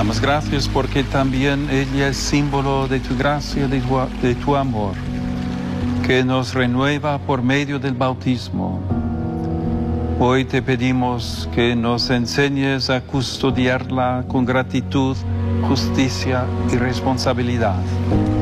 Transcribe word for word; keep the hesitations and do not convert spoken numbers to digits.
damos gracias porque también ella es símbolo de tu gracia, de tu, de tu amor, que nos renueva por medio del bautismo. Hoy te pedimos que nos enseñes a custodiarla con gratitud, justicia y responsabilidad.